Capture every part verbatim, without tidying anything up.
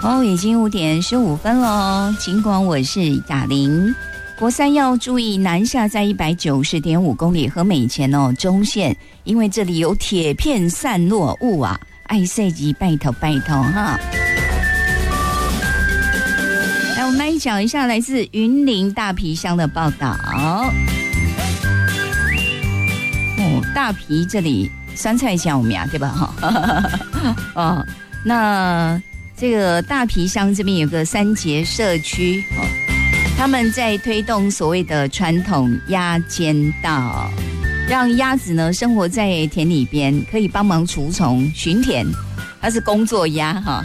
好，已经五点十五分了。尽管我是雅玲，国三要注意南下在一百九十点五公里和美前哦中线，因为这里有铁片散落物啊，爱赛级拜托拜托哈。来，我们来讲一下来自云林大皮乡的报道。哦，大皮这里酸菜酱我们呀，对吧？哈，哦，那这个大皮乡这边有个三节社区哦，他们在推动所谓的传统鸭间道，让鸭子呢生活在田里边，可以帮忙除虫、巡田，它是工作鸭哈。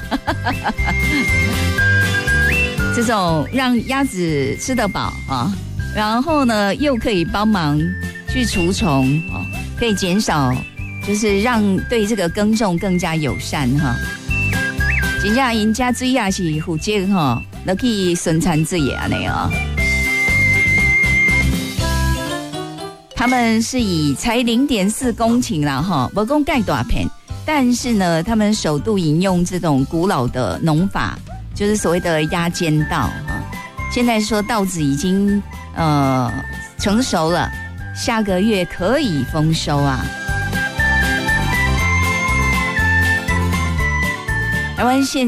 这种让鸭子吃得饱啊，然后呢又可以帮忙去除虫啊，可以减少，就是让对这个耕种更加友善哈。真正因家水也是负责哈，都可以生产自己安尼啊。他们是以才零点四公顷啦哈，不讲盖大片，但是呢，他们首度引用这种古老的农法。就是所谓的鸭间稻啊，现在说稻子已经呃成熟了，下个月可以丰收啊。台湾现